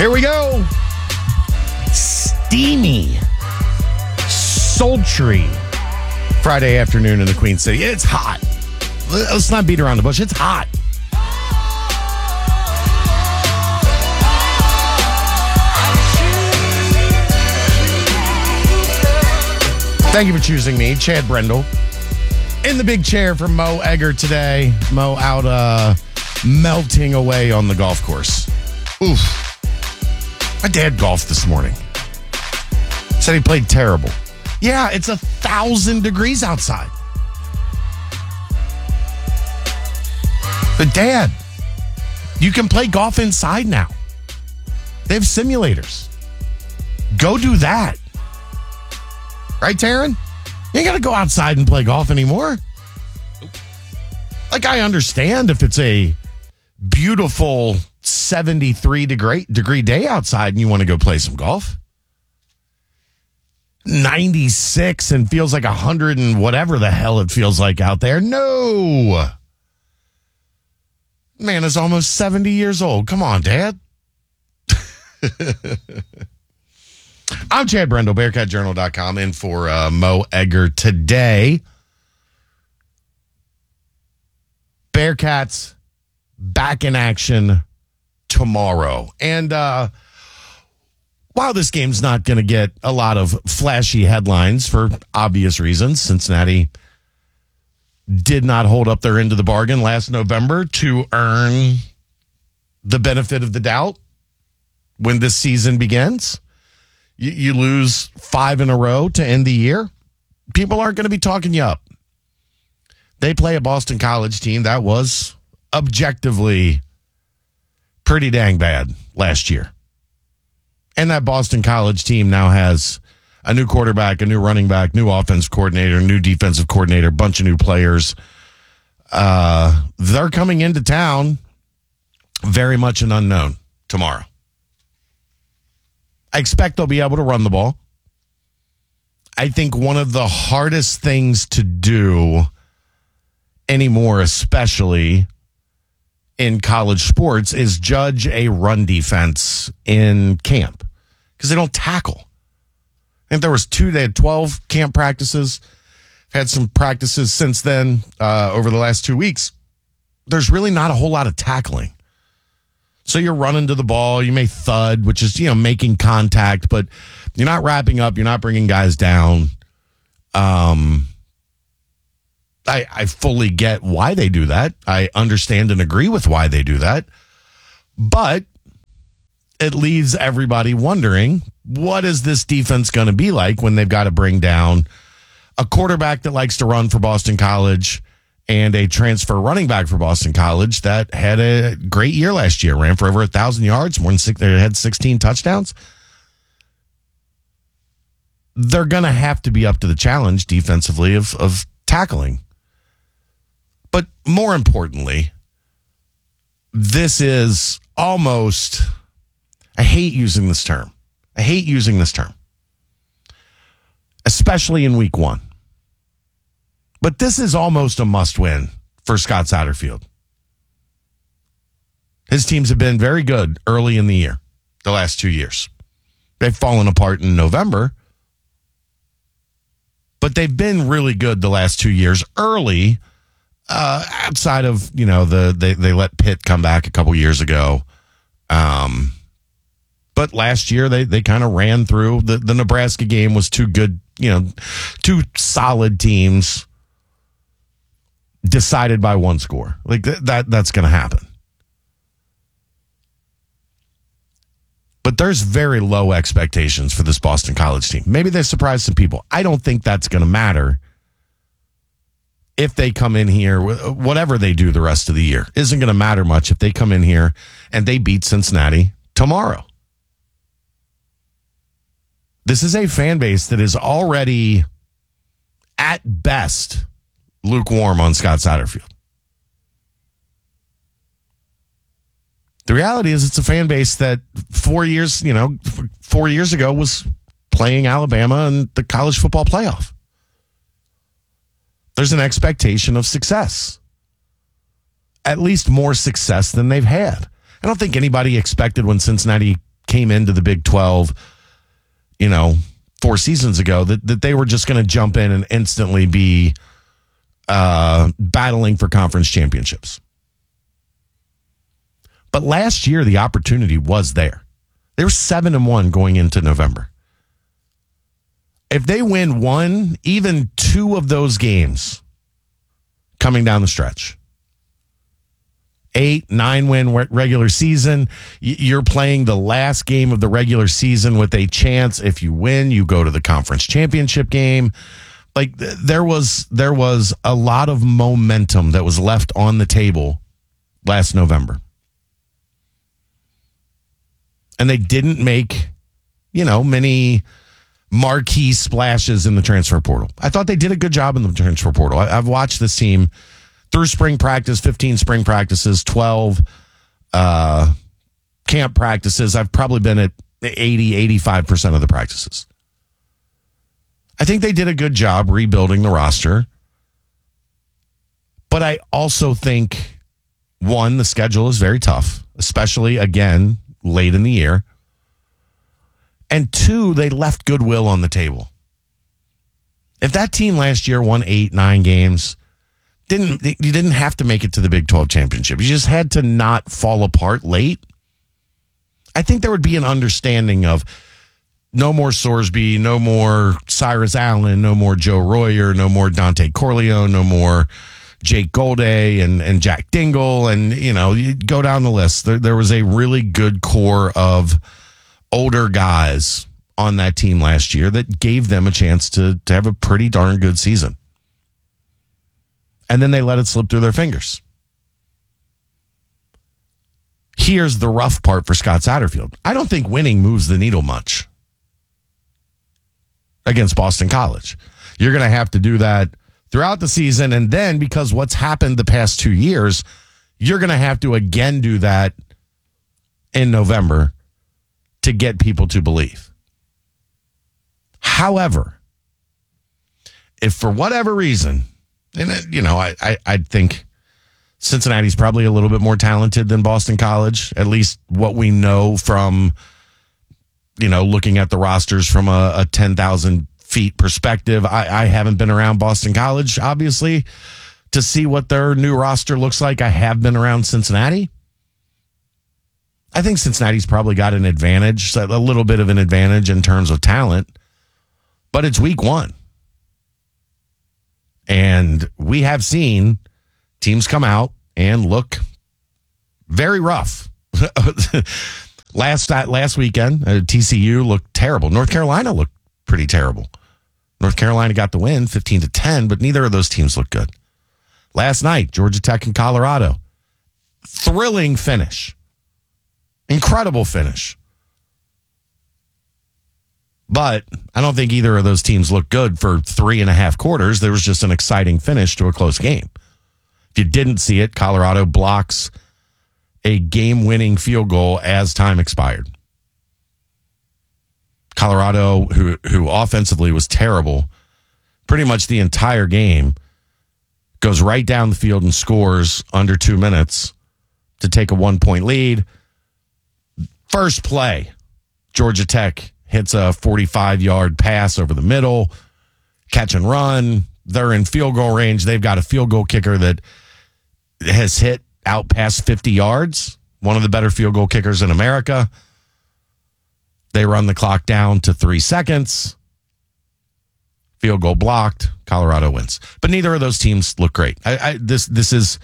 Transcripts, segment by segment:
Here we go. Steamy, sultry Friday afternoon in the Queen City. It's hot. Let's not beat around the bush. It's hot. Thank you for choosing me, Chad Brendel. In the big chair for Mo Egger today. Mo out melting away on the golf course. Oof. My dad golfed this morning. Said he played terrible. Yeah, it's 1,000 degrees outside. But Dad, you can play golf inside now. They have simulators. Go do that. Right, Taryn? You ain't got to go outside and play golf anymore. Like, I understand if it's a beautiful 73 degree day outside and you want to go play some golf. 96 and feels like 100 and whatever the hell it feels like out there. No. Man is almost 70 years old. Come on, Dad. I'm Chad Brendel, BearcatJournal.com, in for Mo Egger today. Bearcats back in action tomorrow. And while this game's not going to get a lot of flashy headlines for obvious reasons, Cincinnati did not hold up their end of the bargain last November to earn the benefit of the doubt when this season begins. You lose 5 in a row to end the year. People aren't going to be talking you up. They play a Boston College team that was objectively pretty dang bad last year. And that Boston College team now has a new quarterback, a new running back, new offense coordinator, new defensive coordinator, bunch of new players. They're coming into town very much an unknown tomorrow. I expect they'll be able to run the ball. I think one of the hardest things to do anymore, especially in college sports, is judge a run defense in camp because they don't tackle. I think there was 2. They had 12 camp practices. Had some practices since then over the last 2 weeks. There's really not a whole lot of tackling. So you're running to the ball. You may thud, which is, making contact, but you're not wrapping up. You're not bringing guys down. I fully get why they do that. I understand and agree with why they do that. But it leaves everybody wondering, what is this defense going to be like when they've got to bring down a quarterback that likes to run for Boston College and a transfer running back for Boston College that had a great year last year, ran for over 1,000 yards, more than 6, they had 16 touchdowns. They're going to have to be up to the challenge defensively of tackling. But more importantly, this is almost, I hate using this term, especially in week 1. But this is almost a must-win for Scott Satterfield. His teams have been very good early in the year, the last 2 years. They've fallen apart in November, but they've been really good the last 2 years early, outside of, they let Pitt come back a couple years ago. But last year, they kind of ran through. The Nebraska game was too good, 2 solid teams decided by 1 score. Like that's going to happen. But there's very low expectations for this Boston College team. Maybe they surprised some people. I don't think that's going to matter if they come in here. Whatever they do the rest of the year isn't going to matter much if they come in here and they beat Cincinnati tomorrow. This is a fan base that is already, at best, lukewarm on Scott Satterfield. The reality is it's a fan base that 4 years ago was playing Alabama in the college football playoff. There's an expectation of success. At least more success than they've had. I don't think anybody expected when Cincinnati came into the Big 12, 4 seasons ago, that they were just going to jump in and instantly be battling for conference championships. But last year, the opportunity was there. They were 7-1 going into November. If they win 1, even 2 of those games coming down the stretch, 8, 9-win regular season, you're playing the last game of the regular season with a chance. If you win, you go to the conference championship game. Like there was a lot of momentum that was left on the table last November. And they didn't make, many marquee splashes in the transfer portal. I thought they did a good job in the transfer portal. I've watched this team through spring practice, 15 spring practices, 12 camp practices. I've probably been at 80, 85% of the practices. I think they did a good job rebuilding the roster. But I also think, one, the schedule is very tough, especially, again, late in the year. And 2, they left goodwill on the table. If that team last year won 8, 9 games, you didn't have to make it to the Big 12 championship. You just had to not fall apart late. I think there would be an understanding of no more Sorsby, no more Cyrus Allen, no more Joe Royer, no more Dante Corleone, no more Jake Golday and Jack Dingle, and you go down the list. There was a really good core of older guys on that team last year that gave them a chance to have a pretty darn good season. And then they let it slip through their fingers. Here's the rough part for Scott Satterfield. I don't think winning moves the needle much against Boston College. You're going to have to do that throughout the season, and then because what's happened the past 2 years, you're going to have to again do that in November to get people to believe. However, if for whatever reason, and I think Cincinnati's probably a little bit more talented than Boston College, at least what we know from, looking at the rosters from a 10,000 feet perspective. I haven't been around Boston College, obviously, to see what their new roster looks like. I have been around Cincinnati. I think Cincinnati's probably got an advantage, a little bit of an advantage in terms of talent, but it's week 1. And we have seen teams come out and look very rough. Last weekend, TCU looked terrible. North Carolina looked pretty terrible. North Carolina got the win, 15-10, but neither of those teams looked good. Last night, Georgia Tech and Colorado. Thrilling finish. Incredible finish. But I don't think either of those teams looked good for 3.5 quarters. There was just an exciting finish to a close game. If you didn't see it, Colorado blocks a game-winning field goal as time expired. Colorado, who offensively was terrible pretty much the entire game, goes right down the field and scores under 2 minutes to take a 1-point lead. First play, Georgia Tech hits a 45-yard pass over the middle, catch and run. They're in field goal range. They've got a field goal kicker that has hit out past 50 yards, one of the better field goal kickers in America. They run the clock down to 3 seconds. Field goal blocked. Colorado wins. But neither of those teams look great. This is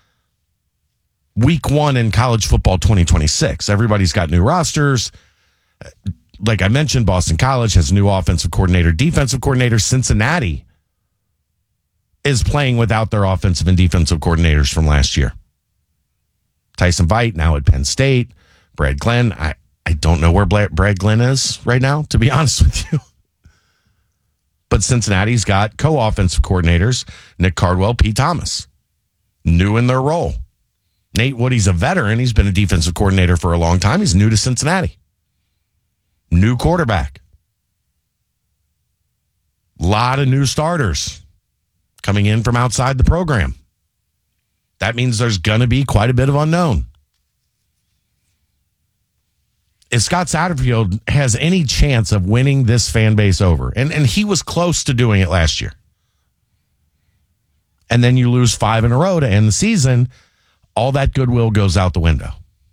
week 1 in college football 2026. Everybody's got new rosters. Like I mentioned, Boston College has a new offensive coordinator, defensive coordinator. Cincinnati is playing without their offensive and defensive coordinators from last year. Tyson Veit now at Penn State. Brad Glenn. I don't know where Brad Glenn is right now, to be honest with you. But Cincinnati's got co-offensive coordinators, Nick Cardwell, Pete Thomas, new in their role. Nate Woody's a veteran. He's been a defensive coordinator for a long time. He's new to Cincinnati. New quarterback. A lot of new starters coming in from outside the program. That means there's going to be quite a bit of unknown. if Scott Satterfield has any chance of winning this fan base over, and he was close to doing it last year, and then you lose 5 in a row to end the season, all that goodwill goes out the window.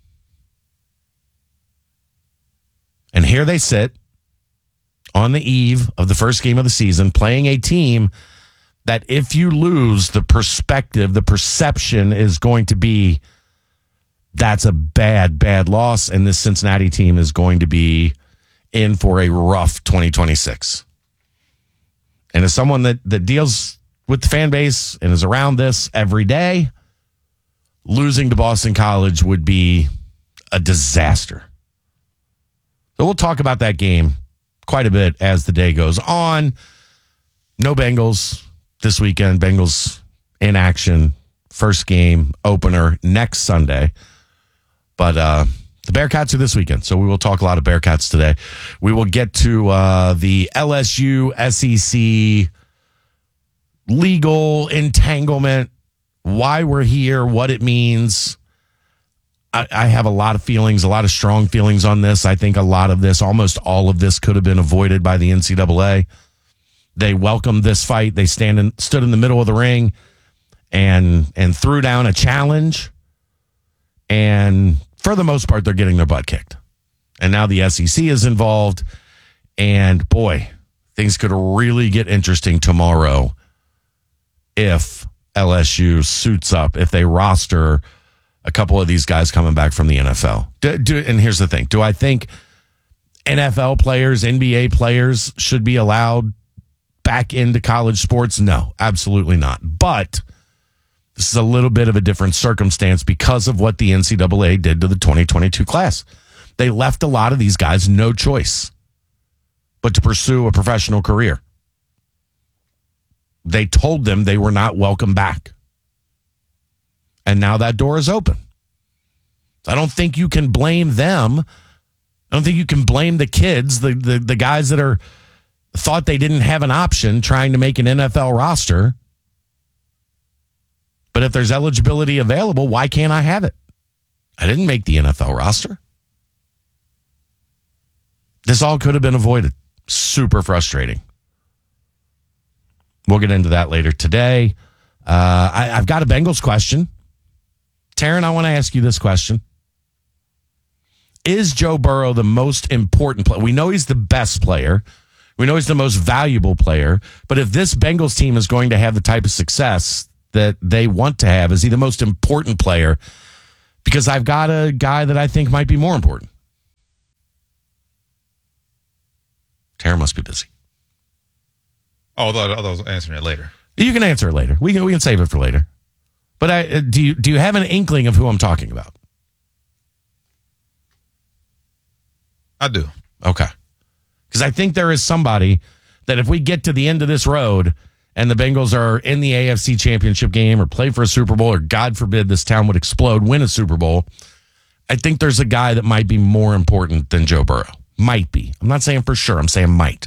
And here they sit on the eve of the first game of the season, playing a team that if you lose, the perspective, the perception is going to be that's a bad loss, and this Cincinnati team is going to be in for a rough 2026. And as someone that deals with the fan base and is around this every day, losing to Boston College would be a disaster. So we'll talk about that game quite a bit as the day goes on. No Bengals this weekend. Bengals in action. First game opener next Sunday. But the Bearcats are this weekend, so we will talk a lot of Bearcats today. We will get to the LSU SEC legal entanglement, why we're here, what it means. I have a lot of feelings, a lot of strong feelings on this. I think a lot of this, almost all of this, could have been avoided by the NCAA. They welcomed this fight. They stood in the middle of the ring and threw down a challenge. And for the most part, they're getting their butt kicked. And now the SEC is involved. And boy, things could really get interesting tomorrow if LSU suits up, if they roster a couple of these guys coming back from the NFL. And here's the thing. Do I think NFL players, NBA players should be allowed back into college sports? No, absolutely not. But this is a little bit of a different circumstance because of what the NCAA did to the 2022 class. They left a lot of these guys no choice but to pursue a professional career. They told them they were not welcome back. And now that door is open. I don't think you can blame them. I don't think you can blame the kids, the guys that thought they didn't have an option trying to make an NFL roster. But if there's eligibility available, why can't I have it? I didn't make the NFL roster. This all could have been avoided. Super frustrating. We'll get into that later today. I've got a Bengals question. Taryn, I want to ask you this question. Is Joe Burrow the most important player? We know he's the best player. We know he's the most valuable player. But if this Bengals team is going to have the type of success that they want to have, is he the most important player? Because I've got a guy that I think might be more important. Tara must be busy. Oh, I was answering it later. You can answer it later. We can save it for later. But do you have an inkling of who I'm talking about? I do. Okay. Because I think there is somebody that if we get to the end of this road and the Bengals are in the AFC Championship game or play for a Super Bowl, or God forbid this town would explode, win a Super Bowl, I think there's a guy that might be more important than Joe Burrow. Might be. I'm not saying for sure. I'm saying might.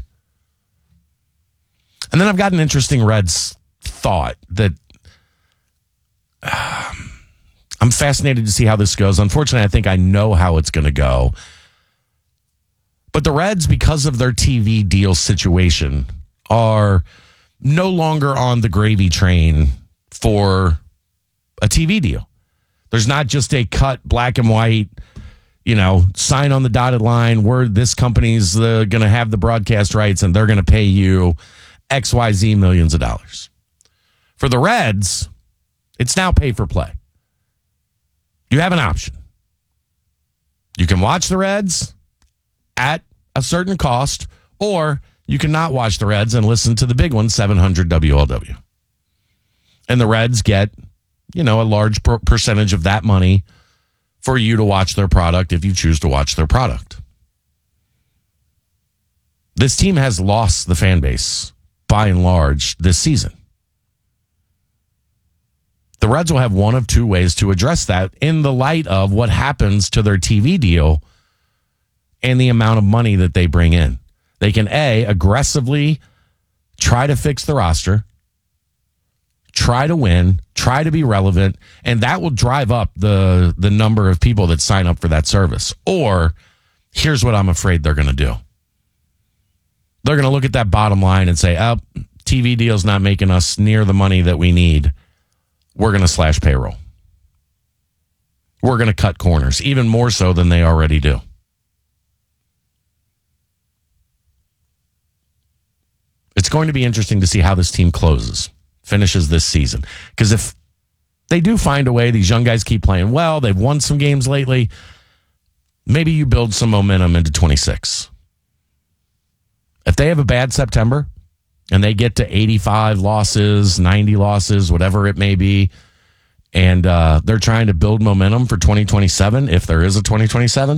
And then I've got an interesting Reds thought that I'm fascinated to see how this goes. Unfortunately, I think I know how it's going to go. But the Reds, because of their TV deal situation, are no longer on the gravy train for a TV deal. There's not just a cut, black and white, sign on the dotted line where this company's going to have the broadcast rights and they're going to pay you XYZ millions of dollars. For the Reds, it's now pay for play. You have an option. You can watch the Reds at a certain cost, or you can not watch the Reds and listen to the big one, 700 WLW. And the Reds get, a large percentage of that money for you to watch their product if you choose to watch their product. This team has lost the fan base by and large this season. The Reds will have one of two ways to address that in the light of what happens to their TV deal and the amount of money that they bring in. They can, A, aggressively try to fix the roster, try to win, try to be relevant, and that will drive up the number of people that sign up for that service. Or Here's what I'm afraid they're going to do. They're going to look at that bottom line and say, TV deal's not making us near the money that we need. We're going to slash payroll. We're going to cut corners, even more so than they already do. It's going to be interesting to see how this team finishes this season. Because if they do find a way, these young guys keep playing well, they've won some games lately, maybe you build some momentum into 26. If they have a bad September and they get to 85 losses, 90 losses, whatever it may be, and they're trying to build momentum for 2027, if there is a 2027,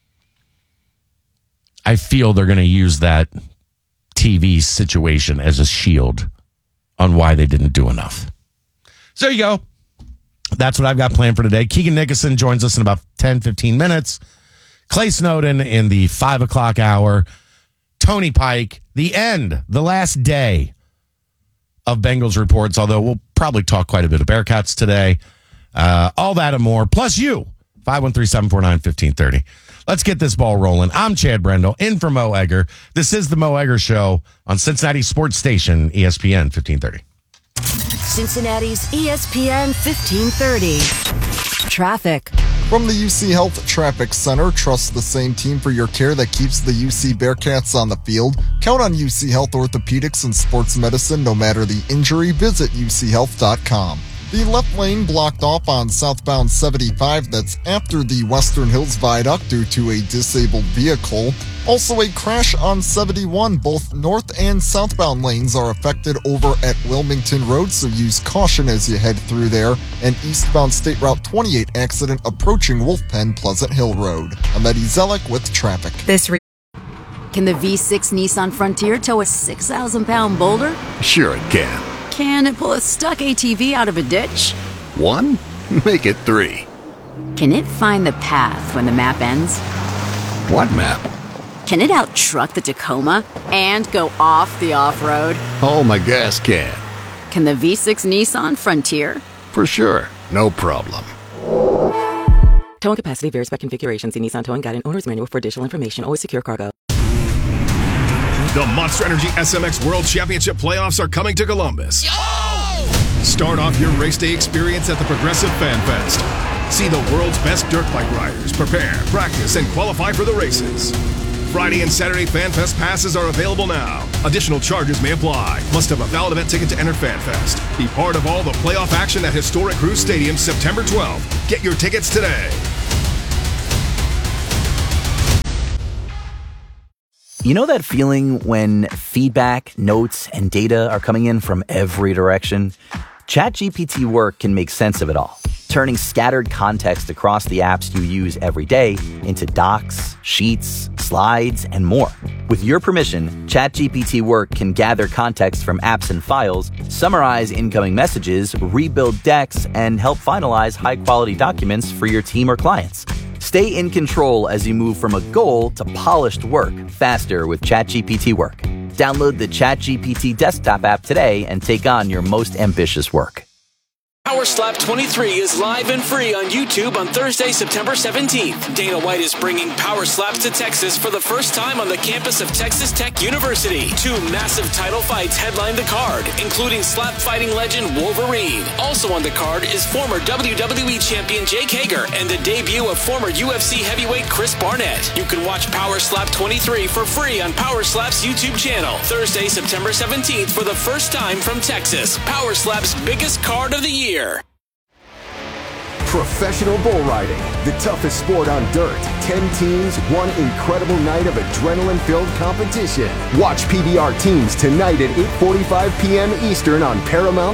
I feel they're going to use that TV situation as a shield on why they didn't do enough. So there you go. That's what I've got planned for today. Keegan Nicholson joins us in about 10, 15 minutes. Clay Snowden in the 5 o'clock hour. Tony Pike, the last day of Bengals reports, although we'll probably talk quite a bit of Bearcats today. All that and more, plus you, 513-749-1530. Let's get this ball rolling. I'm Chad Brendel, in for Mo Egger. This is the Mo Egger Show on Cincinnati Sports Station, ESPN 1530. Cincinnati's ESPN 1530. Traffic. From the UC Health Traffic Center, trust the same team for your care that keeps the UC Bearcats on the field. Count on UC Health Orthopedics and Sports Medicine no matter the injury. Visit uchealth.com. The left lane blocked off on southbound 75. That's after the Western Hills Viaduct due to a disabled vehicle. Also a crash on 71. Both north and southbound lanes are affected over at Wilmington Road, so use caution as you head through there. An eastbound State Route 28 accident approaching Wolf Pen Pleasant Hill Road. I'm Eddie Zellick with traffic. Can the V6 Nissan Frontier tow a 6,000-pound boulder? Sure it can. Can it pull a stuck ATV out of a ditch? 1? Make it 3. Can it find the path when the map ends? What map? Can it out-truck the Tacoma and go off the off-road? Oh, my gas can. Can the V6 Nissan Frontier? For sure. No problem. Towing capacity varies by configuration. See Nissan Towing Guide and Owner's Manual for additional information. Always secure cargo. The Monster Energy SMX World Championship playoffs are coming to Columbus. Start off your race day experience at the Progressive Fan Fest. See the world's best dirt bike riders prepare, practice, and qualify for the races. Friday and Saturday Fan Fest passes are available now. Additional charges may apply. Must have a valid event ticket to enter Fan Fest. Be part of all the playoff action at historic Cruise Stadium September 12th. Get your tickets today. You know that feeling when feedback, notes, and data are coming in from every direction? ChatGPT Work can make sense of it all, turning scattered context across the apps you use every day into docs, sheets, slides, and more. With your permission, ChatGPT Work can gather context from apps and files, summarize incoming messages, rebuild decks, and help finalize high-quality documents for your team or clients. Stay in control as you move from a goal to polished work faster with ChatGPT Work. Download the ChatGPT desktop app today and take on your most ambitious work. Power Slap 23 is live and free on YouTube on Thursday, September 17th. Dana White is bringing Power Slaps to Texas for the first time on the campus of Texas Tech University. 2 massive title fights headline the card, including slap fighting legend Wolverine. Also on the card is former WWE champion Jake Hager and the debut of former UFC heavyweight Chris Barnett. You can watch Power Slap 23 for free on Power Slap's YouTube channel. Thursday, September 17th for the first time from Texas. Power Slap's biggest card of the year. Professional bull riding, the toughest sport on dirt. 10 teams, one incredible night of adrenaline-filled competition. Watch PBR teams tonight at 8:45 p.m. Eastern on Paramount+.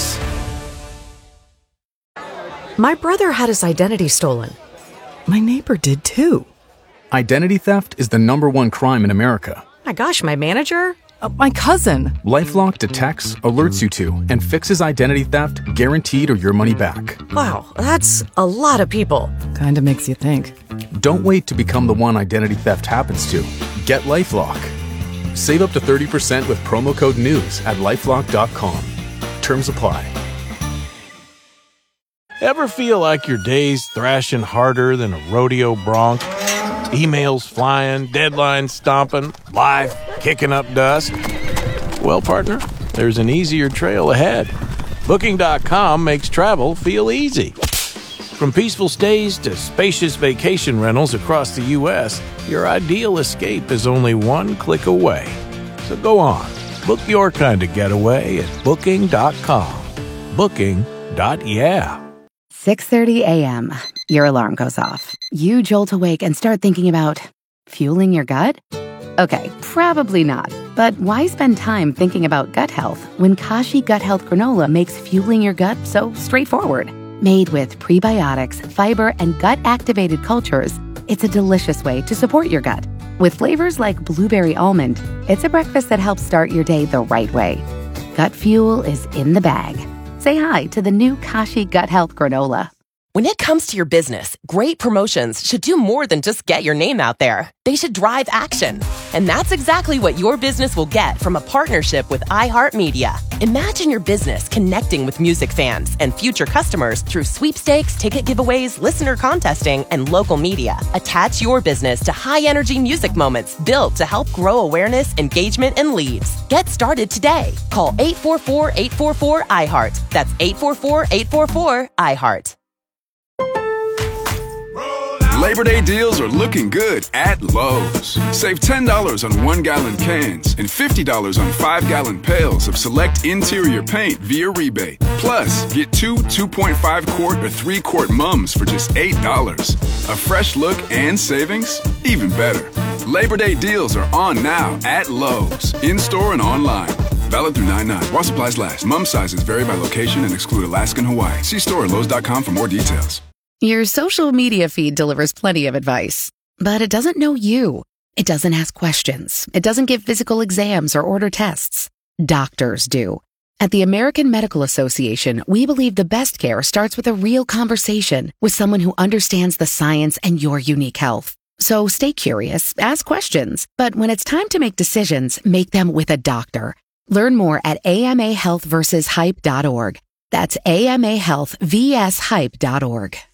My brother had his identity stolen. My neighbor did too. Identity theft is the #1 crime in America. My gosh, my manager? My cousin. LifeLock detects, alerts you to, and fixes identity theft guaranteed or your money back. Wow, that's a lot of people. Kinda makes you think. Don't wait to become the one identity theft happens to. Get LifeLock. Save up to 30% with promo code NEWS at LifeLock.com. Terms apply. Ever feel like your day's thrashing harder than a rodeo bronc? Emails flying, deadlines stomping, life kicking up dust. Well, partner, there's an easier trail ahead. Booking.com makes travel feel easy. From peaceful stays to spacious vacation rentals across the U.S., your ideal escape is only one click away. So go on, book your kind of getaway at Booking.com. Booking.yeah. 6:30 a.m. Your alarm goes off. You jolt awake and start thinking about fueling your gut? Okay, probably not. But why spend time thinking about gut health when Kashi Gut Health Granola makes fueling your gut so straightforward? Made with prebiotics, fiber, and gut-activated cultures, it's a delicious way to support your gut. With flavors like blueberry almond, it's a breakfast that helps start your day the right way. Gut fuel is in the bag. Say hi to the new Kashi Gut Health Granola. When it comes to your business, great promotions should do more than just get your name out there. They should drive action. And that's exactly what your business will get from a partnership with iHeartMedia. Imagine your business connecting with music fans and future customers through sweepstakes, ticket giveaways, listener contesting, and local media. Attach your business to high-energy music moments built to help grow awareness, engagement, and leads. Get started today. Call 844-844-iHeart. That's 844-844-iHeart. Labor Day deals are looking good at Lowe's. Save $10 on 1-gallon cans and $50 on 5-gallon pails of select interior paint via rebate. Plus, get 2 2.5-quart or 3-quart mums for just $8. A fresh look and savings? Even better. Labor Day deals are on now at Lowe's, in-store and online. Valid through 9/9. While supplies last. Mum sizes vary by location and exclude Alaska and Hawaii. See store at Lowe's.com for more details. Your social media feed delivers plenty of advice, but it doesn't know you. It doesn't ask questions. It doesn't give physical exams or order tests. Doctors do. At the American Medical Association, we believe the best care starts with a real conversation with someone who understands the science and your unique health. So stay curious, ask questions, but when it's time to make decisions, make them with a doctor. Learn more at amahealthversushype.org. That's amahealthvshype.org.